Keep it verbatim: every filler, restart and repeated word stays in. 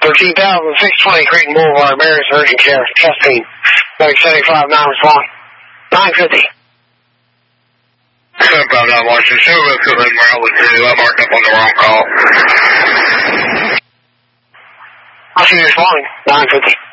thirteen thousand six twenty Creighton Boulevard, Mary's Urgent Care, test team. thirty seventy-five, nine respond. nine fifty. seven five nine, Washington. Show us to the Maryland two. I marked up on the wrong call. I'll see you responding. nine fifty.